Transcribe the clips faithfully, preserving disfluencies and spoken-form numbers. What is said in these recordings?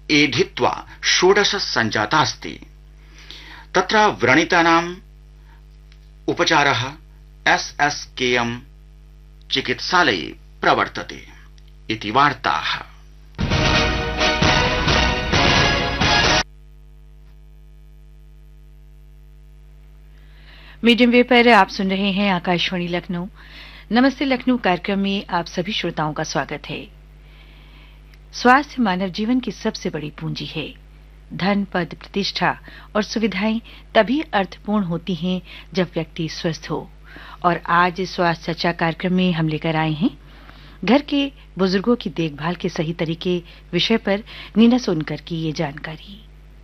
एधित्वा षोडश सञ्जातास्ति। तत्र व्रणितानाम् उपचारः एस् एस् के एम् चिकित्सालये प्रवर्तते इति वार्ताः। मीडियम वेव पर आप सुन रहे हैं आकाशवाणी लखनऊ। नमस्ते लखनऊ कार्यक्रम में आप सभी श्रोताओं का स्वागत है। स्वास्थ्य मानव जीवन की सबसे बड़ी पूंजी है। धन, पद, प्रतिष्ठा और सुविधाएं तभी अर्थपूर्ण होती हैं जब व्यक्ति स्वस्थ हो। और आज स्वास्थ्य चर्चा कार्यक्रम में हम लेकर आए हैं घर के बुजुर्गों की देखभाल के सही तरीके विषय पर नीना सोनकर की ये जानकारी।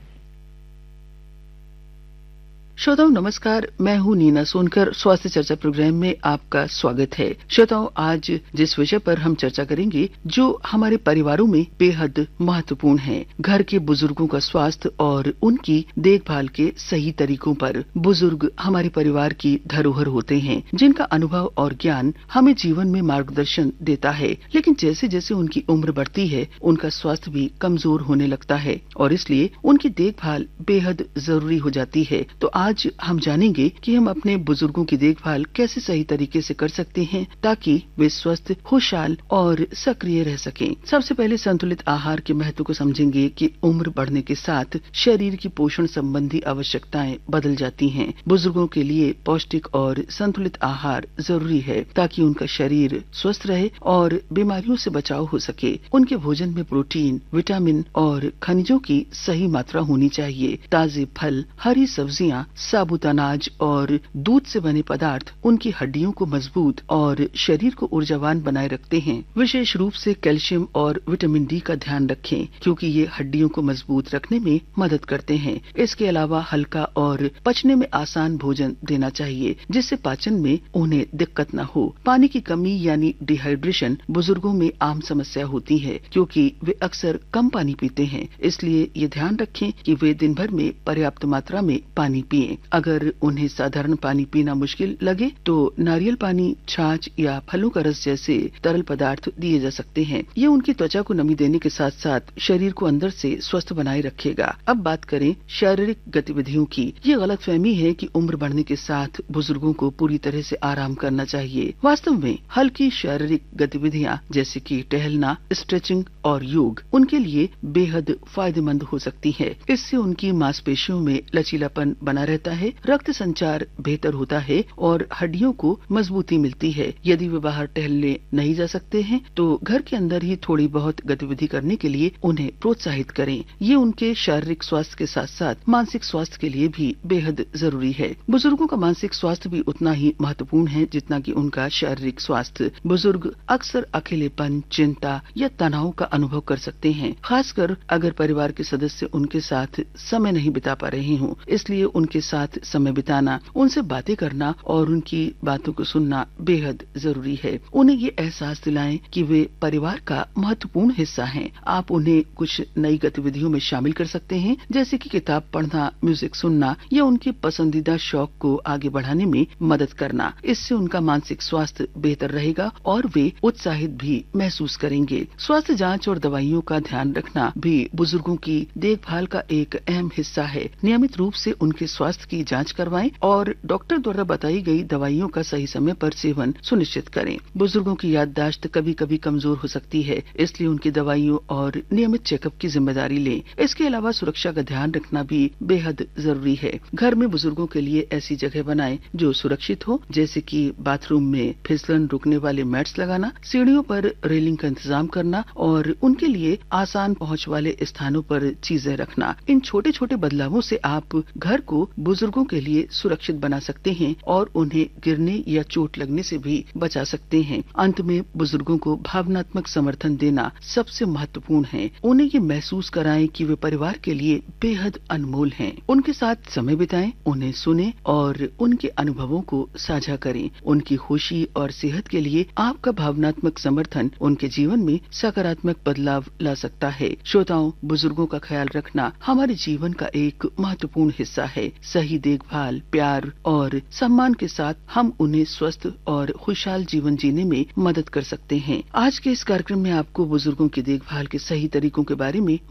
श्रोताओं नमस्कार, मैं हूं नीना सोनकर। स्वास्थ्य चर्चा प्रोग्राम में आपका स्वागत है। श्रोताओं, आज जिस विषय पर हम चर्चा करेंगे जो हमारे परिवारों में बेहद महत्वपूर्ण है, घर के बुजुर्गों का स्वास्थ्य और उनकी देखभाल के सही तरीकों पर। बुजुर्ग हमारे परिवार की धरोहर होते हैं, जिनका अनुभव और ज्ञान हमें जीवन में मार्गदर्शन देता है। लेकिन जैसे जैसे उनकी उम्र बढ़ती है, उनका स्वास्थ्य भी कमजोर होने लगता है और इसलिए उनकी देखभाल बेहद जरूरी हो जाती है। तो आज हम जानेंगे कि हम अपने बुजुर्गों की देखभाल कैसे सही तरीके से कर सकते हैं ताकि वे स्वस्थ, खुशहाल और सक्रिय रह सकें। सबसे पहले संतुलित आहार के महत्व को समझेंगे कि उम्र बढ़ने के साथ शरीर की पोषण संबंधी आवश्यकताएं बदल जाती हैं। बुजुर्गों के लिए पौष्टिक और संतुलित आहार जरूरी है ताकि उनका शरीर स्वस्थ रहे और बीमारियों से बचाव हो सके। उनके भोजन में प्रोटीन, विटामिन और खनिजों की सही मात्रा होनी चाहिए। ताजे फल, हरी सब्जियां, साबुत अनाज और दूध से बने पदार्थ उनकी हड्डियों को मजबूत और शरीर को ऊर्जावान बनाए रखते हैं। विशेष रूप से कैल्शियम और विटामिन डी का ध्यान रखें क्योंकि ये हड्डियों को मजबूत रखने में मदद करते हैं। इसके अलावा हल्का और पचने में आसान भोजन देना चाहिए जिससे पाचन में उन्हें दिक्कत न हो। पानी की कमी यानी डिहाइड्रेशन बुजुर्गों में आम समस्या होती है क्योंकि वे अक्सर कम पानी पीते हैं। इसलिए ये ध्यान रखें कि वे दिन भर में पर्याप्त मात्रा में पानी पिए। अगर उन्हें साधारण पानी पीना मुश्किल लगे तो नारियल पानी, छाछ या फलों का रस जैसे तरल पदार्थ दिए जा सकते हैं। ये उनकी त्वचा को नमी देने के साथ साथ शरीर को अंदर से स्वस्थ बनाए रखेगा। अब बात करें शारीरिक गतिविधियों की। ये गलतफहमी है कि उम्र बढ़ने के साथ बुजुर्गों को पूरी तरह से आराम करना चाहिए। वास्तव में हल्की शारीरिक गतिविधियाँ जैसे कि टहलना, स्ट्रेचिंग और योग उनके लिए बेहद फायदेमंद हो सकती है। इससे उनकी मांसपेशियों में लचीलापन बना रहता है, रक्त संचार बेहतर होता है और हड्डियों को मजबूती मिलती है। यदि वे बाहर टहलने नहीं जा सकते हैं तो घर के अंदर ही थोड़ी बहुत गतिविधि करने के लिए उन्हें प्रोत्साहित करें। ये उनके शारीरिक स्वास्थ्य के साथ साथ मानसिक स्वास्थ्य के लिए भी बेहद जरूरी है। बुजुर्गों का मानसिक स्वास्थ्य भी उतना ही महत्वपूर्ण है जितना कि उनका शारीरिक स्वास्थ्य। बुजुर्ग अक्सर अकेलेपन, चिंता या तनाव का अनुभव कर सकते हैं, खासकर अगर परिवार के सदस्य उनके साथ समय नहीं बिता पा रहे हों। इसलिए उनके साथ समय बिताना, उनसे बातें करना और उनकी बातों को सुनना बेहद जरूरी है। उन्हें ये एहसास दिलाएं कि वे परिवार का महत्वपूर्ण हिस्सा हैं। आप उन्हें कुछ नई गतिविधियों में शामिल कर सकते हैं जैसे कि किताब पढ़ना, म्यूजिक सुनना या उनके पसंदीदा शौक को आगे बढ़ाने में मदद करना। इससे उनका मानसिक स्वास्थ्य बेहतर रहेगा और वे उत्साहित भी महसूस करेंगे। स्वास्थ्य जाँच और दवाइयों का ध्यान रखना भी बुजुर्गों की देखभाल का एक अहम हिस्सा है। नियमित रूप से उनके स्वास्थ्य की जांच करवाएं और डॉक्टर द्वारा बताई गई दवाइयों का सही समय पर सेवन सुनिश्चित करें। बुजुर्गों की याददाश्त कभी कभी कमजोर हो सकती है, इसलिए उनकी दवाइयों और नियमित चेकअप की जिम्मेदारी लें। इसके अलावा सुरक्षा का ध्यान रखना भी बेहद जरूरी है। घर में बुजुर्गों के लिए ऐसी जगह बनाएं जो सुरक्षित हो, जैसे कि बाथरूम में फिसलन रुकने वाले मैट्स लगाना, सीढ़ियों पर रेलिंग का इंतजाम करना और उनके लिए आसान पहुँच वाले स्थानों पर चीजें रखना। इन छोटे छोटे बदलावों से आप घर को बुजुर्गों के लिए सुरक्षित बना सकते हैं और उन्हें गिरने या चोट लगने से भी बचा सकते हैं। अंत में बुजुर्गों को भावनात्मक समर्थन देना सबसे महत्वपूर्ण है। उन्हें ये महसूस कराएं कि वे परिवार के लिए बेहद अनमोल हैं। उनके साथ समय बिताएं, उन्हें सुने और उनके अनुभवों को साझा करें। उनकी खुशी और सेहत के लिए आपका भावनात्मक समर्थन उनके जीवन में सकारात्मक बदलाव ला सकता है। श्रोताओं, बुजुर्गों का ख्याल रखना हमारे जीवन का एक महत्वपूर्ण हिस्सा है। सही देखभाल, प्यार और सम्मान के साथ हम उन्हें स्वस्थ और खुशहाल जीवन जीने में मदद कर सकते हैं। आज के इस कार्यक्रम में आपको बुजुर्गों की देखभाल के सही तरीकों के बारे में